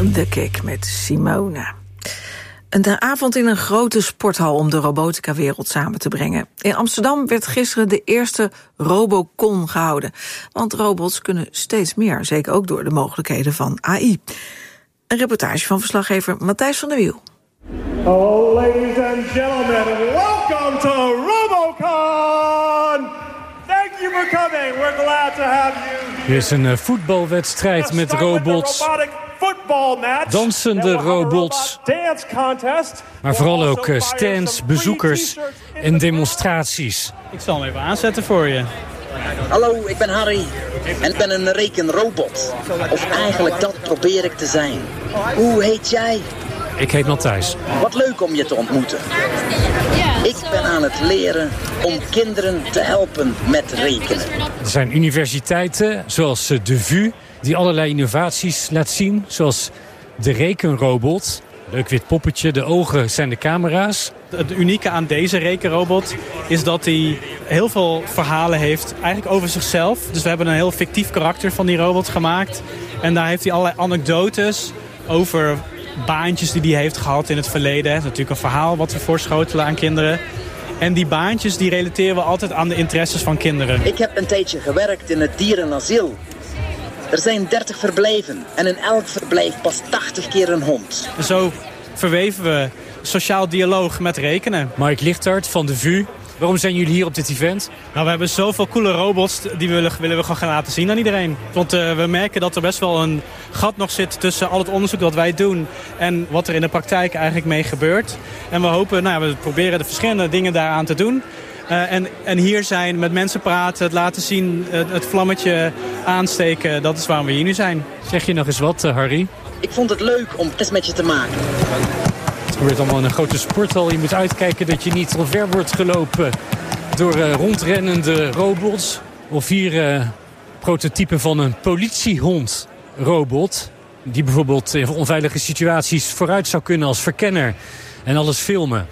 The Kick met Simona. Een avond in een grote sporthal om de robotica-wereld samen te brengen. In Amsterdam werd gisteren de eerste Robocon gehouden. Want robots kunnen steeds meer, zeker ook door de mogelijkheden van AI. Een reportage van verslaggever Matthijs van der Wiel. Oh, ladies and gentlemen, welcome to Robocon! Thank you for coming. We're glad to have you. Hier is een voetbalwedstrijd met robots. Dansende robots, maar vooral ook stands, bezoekers en demonstraties. Ik zal hem even aanzetten voor je. Hallo, ik ben Harry en ik ben een rekenrobot. Of eigenlijk dat probeer ik te zijn. Hoe heet jij? Ik heet Matthijs. Wat leuk om je te ontmoeten. Ik ben aan het leren om kinderen te helpen met rekenen. Er zijn universiteiten zoals de VU die allerlei innovaties laat zien, zoals de rekenrobot. Leuk wit poppetje, de ogen zijn de camera's. Het unieke aan deze rekenrobot is dat hij heel veel verhalen heeft, eigenlijk over zichzelf. Dus we hebben een heel fictief karakter van die robot gemaakt. En daar heeft hij allerlei anekdotes over baantjes die hij heeft gehad in het verleden. Het is natuurlijk een verhaal wat we voorschotelen aan kinderen. En die baantjes die relateren we altijd aan de interesses van kinderen. Ik heb een tijdje gewerkt in het dierenasiel. Er zijn 30 verblijven en in elk verblijf past 80 keer een hond. Zo verweven we sociaal dialoog met rekenen. Mike Lichtert van de VU. Waarom zijn jullie hier op dit event? Nou, we hebben zoveel coole robots, die willen we gewoon gaan laten zien aan iedereen. Want we merken dat er best wel een gat nog zit tussen al het onderzoek dat wij doen en wat er in de praktijk eigenlijk mee gebeurt. En we hopen, we proberen de verschillende dingen daaraan te doen. En hier zijn, met mensen praten, het laten zien, het vlammetje aansteken. Dat is waarom we hier nu zijn. Zeg je nog eens wat, Harry? Ik vond het leuk om kennis met je te maken. Het gebeurt allemaal in een grote sporthal. Je moet uitkijken dat je niet omver wordt gelopen door rondrennende robots. Of hier prototypen van een politiehond-robot. Die bijvoorbeeld in onveilige situaties vooruit zou kunnen als verkenner. En alles filmen.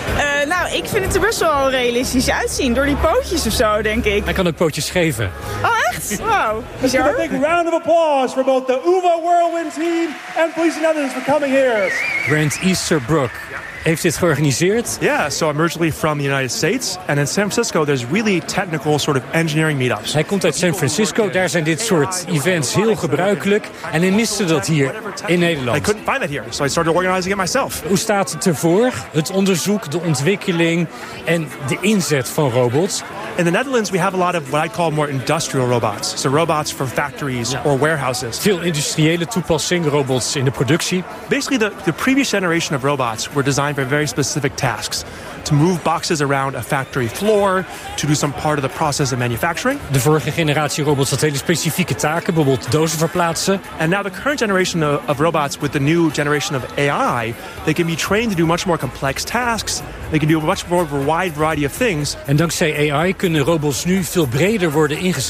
Ik vind het er best wel realistisch uitzien. Door die pootjes of zo, denk ik. Hij kan ook pootjes geven. Oh, echt? Wow. Bizar. A big round of applause for both the UVA Whirlwind team and Police Netherlands for coming here. Grant Easterbrook heeft dit georganiseerd. Yeah, so I'm originally from the United States. And in San Francisco, there's really technical sort of engineering meetups. Hij komt uit San Francisco. Daar zijn dit soort events heel gebruikelijk. En hij miste dat hier in Nederland. I couldn't find it here, so I started organizing it myself. Hoe staat het ervoor? Het onderzoek, de ontwikkeling en de inzet van robots. In the Netherlands, we have a lot of what I call more industrial robots. So robots for factories or warehouses. Veel industriële toepassing, robots in de productie. Basically, the previous generation of robots were designed for very specific tasks. To move boxes around a factory floor, to do some part of the process of manufacturing. De vorige generatie robots had hele specifieke taken, bijvoorbeeld dozen verplaatsen. And now the current generation of robots with the new generation of AI, they can be trained to do much more complex tasks. They can do a much more wide variety of things. En dankzij AI kunnen robots nu veel breder worden ingezet.